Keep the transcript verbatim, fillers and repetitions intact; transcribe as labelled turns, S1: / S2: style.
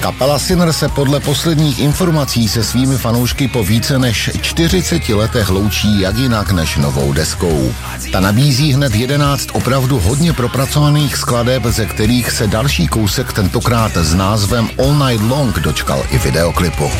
S1: Kapela Sinner se podle posledních informací se svými fanoušky po více než čtyřiceti letech loučí jak jinak než novou deskou. Ta nabízí hned jedenáct opravdu hodně propracovaných skladeb, ze kterých se další kousek tentokrát s názvem All Night Long dočkal i videoklipu.